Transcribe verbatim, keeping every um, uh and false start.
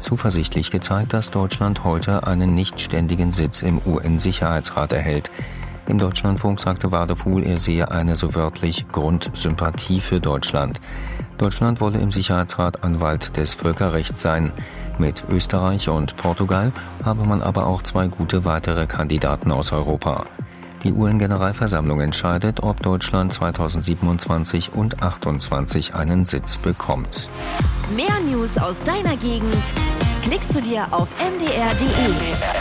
zuversichtlich gezeigt, dass Deutschland heute einen nichtständigen Sitz im U N-Sicherheitsrat erhält. Im Deutschlandfunk sagte Wadefuhl, er sehe eine so wörtlich Grundsympathie für Deutschland. Deutschland wolle im Sicherheitsrat Anwalt des Völkerrechts sein. Mit Österreich und Portugal habe man aber auch zwei gute weitere Kandidaten aus Europa. Die U N-Generalversammlung entscheidet, ob Deutschland zweitausendsiebenundzwanzig und achtundzwanzig einen Sitz bekommt. Mehr News aus deiner Gegend klickst du dir auf m d r punkt d e.